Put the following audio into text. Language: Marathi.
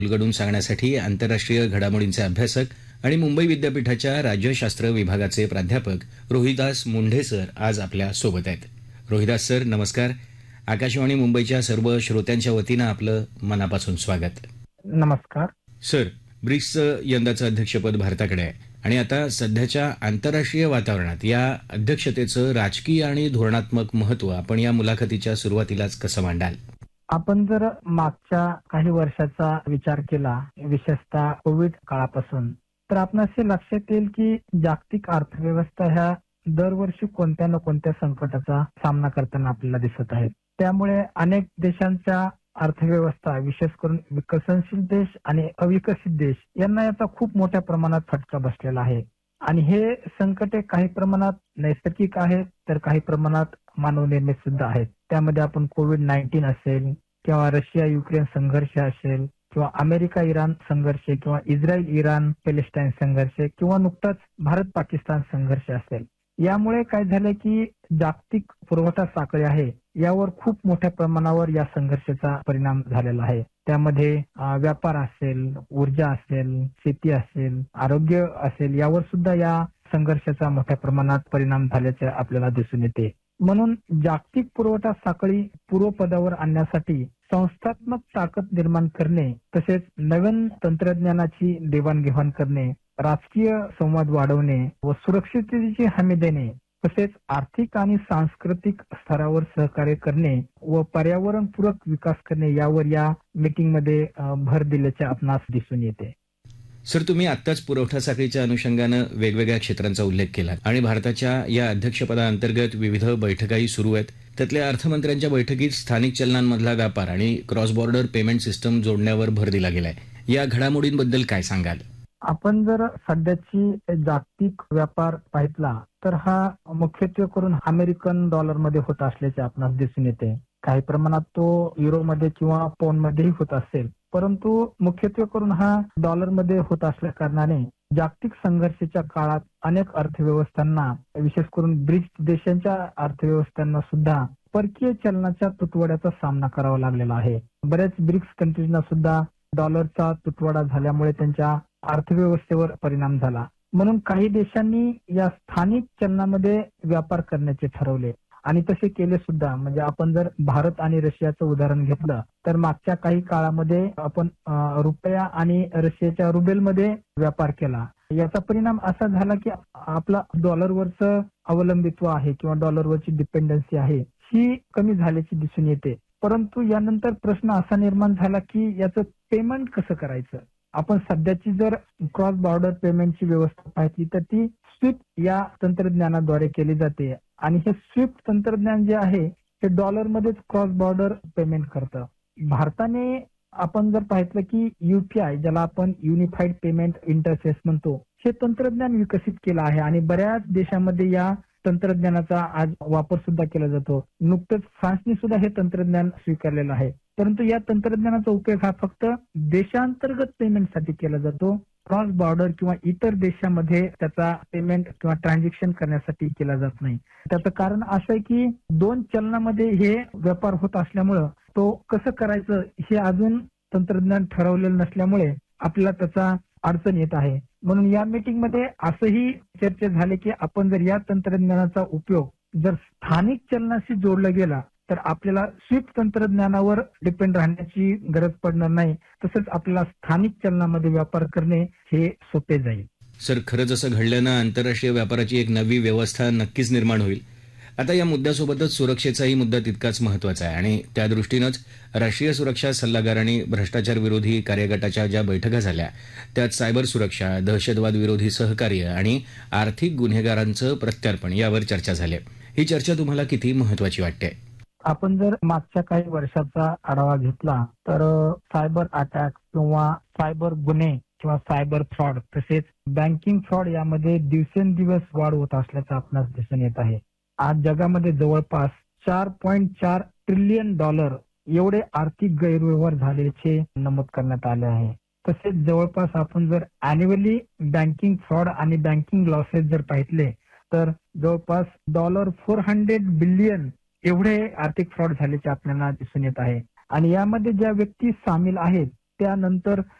उलगडून सांगण्यासाठी आंतरराष्ट्रीय घडामोडींचे अभ्यासक आणि मुंबई विद्यापीठाच्या राज्यशास्त्र विभागाचे प्राध्यापक रोहिदास मुंढे सर आज आपल्या सोबत आहेत. रोहिदास सर नमस्कार. आकाशवाणी मुंबईच्या सर्व श्रोत्यांच्या वतीनं आपलं मनापासून स्वागत. नमस्कार सर, ब्रिक्सचं यंदाचं अध्यक्षपद भारताकडे आहे आणि आता सध्याच्या आंतरराष्ट्रीय वातावरणात या अध्यक्षतेचं राजकीय आणि धोरणात्मक महत्व आपण या मुलाखतीच्या सुरुवातीलाच कसं मांडाल? आपण जर मागच्या काही वर्षाचा विचार केला, विशेषतः कोविड काळापासून, तर आपण असे लक्षात येईल की जागतिक अर्थव्यवस्था ह्या दरवर्षी कोणत्या ना कोणत्या संकटाचा सामना करताना आपल्याला दिसत आहेत. त्यामुळे अनेक देशांच्या अर्थव्यवस्था, विशेष करून विकसनशील देश आणि अविकसित देश यांना याचा खूप मोठ्या प्रमाणात फटका बसलेला आहे. आणि हे संकटे काही प्रमाणात नैसर्गिक आहेत तर काही प्रमाणात मानवनिर्मित सुद्धा आहेत. त्यामध्ये आपण कोविड-19 असेल किंवा रशिया युक्रेन संघर्ष असेल किंवा अमेरिका इराण संघर्ष किंवा इस्रायल इराण पॅलेस्टाईन संघर्ष किंवा नुकताच भारत पाकिस्तान संघर्ष असेल, यामुळे काय झालं की जागतिक पुरवठा साखळी आहे यावर खूप मोठ्या प्रमाणावर या संघर्षाचा परिणाम झालेला आहे. त्यामध्ये व्यापार असेल, ऊर्जा असेल, शेती असेल, आरोग्य असेल, यावर सुद्धा या संघर्षाचा मोठ्या प्रमाणात परिणाम झाल्याचे आपल्याला दिसून येते. म्हणून जागतिक पुरवठा साखळी पूर्वपदावर आणण्यासाठी संस्थात्मक ताकद निर्माण करणे, तसेच नवीन तंत्रज्ञानाची देवाणघेवाण करणे, राजकीय संवाद वाढवणे व सुरक्षिततेची हमी देणे, तसेच आर्थिक आणि सांस्कृतिक स्तरावर सहकार्य करणे व पर्यावरणपूरक विकास करणे यावर या मीटिंगमध्ये भर दिल्याचे आपणास दिसून येते. सर, तुम्ही आत्ताच पुरवठा साखळीच्या अनुषंगानं वेगवेगळ्या क्षेत्रांचा उल्लेख केला आणि भारताच्या या अध्यक्षपदाअंतर्गत विविध बैठकाही सुरू आहेत. त्यातल्या अर्थमंत्र्यांच्या बैठकीत स्थानिक चलनांमधला व्यापार आणि क्रॉस बॉर्डर पेमेंट सिस्टम जोडण्यावर भर दिला गेलाय. या घडामोडींबद्दल काय सांगाल? आपण जर सध्याची जागतिक व्यापार पाहितला तर हा मुख्यत्वे करून अमेरिकन डॉलरमध्ये होत असल्याचे आपणास दिसून येते. काही प्रमाणात तो युरोमध्ये किंवा पौंडमध्येही होत असेल, परंतु मुख्यत्वे करून हा डॉलरमध्ये होत असल्या कारणाने जागतिक संघर्षाच्या काळात अनेक अर्थव्यवस्थांना, विशेष करून ब्रिक्स देशांच्या अर्थव्यवस्थांना सुद्धा परकीय चलनाच्या तुटवड्याचा सामना करावा लागलेला आहे. बऱ्याच ब्रिक्स कंट्रीजना सुद्धा डॉलरचा तुटवडा झाल्यामुळे त्यांच्या अर्थव्यवस्थेवर परिणाम झाला. म्हणून काही देशांनी या स्थानिक चलनामध्ये व्यापार करण्याचे ठरवले आणि तसे केले सुद्धा. म्हणजे आपण जर भारत आणि रशियाचं उदाहरण घेतलं तर मागच्या काही काळामध्ये आपण रुपया आणि रशियाच्या रुबेलमध्ये व्यापार केला. याचा परिणाम असा झाला की आपला डॉलरवरचं अवलंबित्व आहे किंवा डॉलरवरची डिपेंडन्सी आहे ही कमी झाल्याची दिसून येते. परंतु यानंतर प्रश्न असा निर्माण झाला की याचं पेमेंट कसं करायचं. आपण सध्याची जर क्रॉस बॉर्डर पेमेंटची व्यवस्था पाहिली तर ती स्विफ्ट या तंत्रज्ञानाद्वारे केली जाते आणि हे स्विफ्ट तंत्रज्ञान जे आहे हे डॉलरमध्येच क्रॉस बॉर्डर पेमेंट करतं. भारताने आपण जर पाहिलं की युपीआय, ज्याला आपण युनिफाईड पेमेंट इंटरफेस म्हणतो, हे तंत्रज्ञान विकसित केलं आहे आणि बऱ्याच देशांमध्ये या तंत्रज्ञानाचा आज वापर सुद्धा केला जातो. नुकतंच फ्रान्सने सुद्धा हे तंत्रज्ञान स्वीकारलेलं आहे. परंतु या तंत्रज्ञानाचा उपयोग हा फक्त देशांतर्गत पेमेंटसाठी केला जातो. क्रॉस बॉर्डर किंवा इतर देशामध्ये त्याचा पेमेंट किंवा ट्रान्झॅक्शन करण्यासाठी केला जात नाही. त्याचं कारण असं आहे की दोन चलनामध्ये हे व्यापार होत असल्यामुळं तो कसं करायचं हे अजून तंत्रज्ञान ठरवलेलं नसल्यामुळे आपल्याला त्याचा अडचण येत आहे. म्हणून या मीटिंगमध्ये असंही चर्चा झाली की आपण जर या तंत्रज्ञानाचा उपयोग जर स्थानिक चलनाशी जोडला गेला तर आपल्याला स्विफ्ट तंत्रज्ञानावर डिपेंड राहण्याची गरज पडणार नाही. तसंच आपल्याला स्थानिक चलनामध्ये व्यापार करणे हे सोपे जाईल. सर, खरंच असं घडल्यानं आंतरराष्ट्रीय व्यापाराची एक नवी व्यवस्था नक्कीच निर्माण होईल. आता या मुद्द्यासोबतच सुरक्षेचाही मुद्दा तितकाच महत्वाचा आहे आणि त्या दृष्टीनंच राष्ट्रीय सुरक्षा सल्लागार आणि भ्रष्टाचार विरोधी कार्यगटाच्या ज्या बैठका झाल्या त्यात सायबर सुरक्षा, दहशतवाद विरोधी सहकार्य आणि आर्थिक गुन्हेगारांचं प्रत्यार्पण यावर चर्चा झाली. ही चर्चा तुम्हाला किती महत्वाची वाटते? आपण जर मागच्या काही वर्षाचा आढावा घेतला तर सायबर अटॅक किंवा सायबर गुन्हे किंवा सायबर फ्रॉड तसेच बँकिंग फ्रॉड यामध्ये दिवसेंदिवस वाढ होत असल्याचं आपणास दिसून येत आहे. आज जगामध्ये जवळपास $4.4 ट्रिलियन एवढे आर्थिक गैरव्यवहार झाल्याचे नमूद करण्यात आले आहे. तसेच जवळपास आपण जर अॅन्युअली बँकिंग फ्रॉड आणि बँकिंग लॉसेस जर पाहितले तर जवळपास $400 बिलियन एवढे आर्थिक फ्रॉड झाल्याचे आपल्याला दिसून येत आहे. आणि यामध्ये ज्या व्यक्ती सामील आहेत त्यानंतर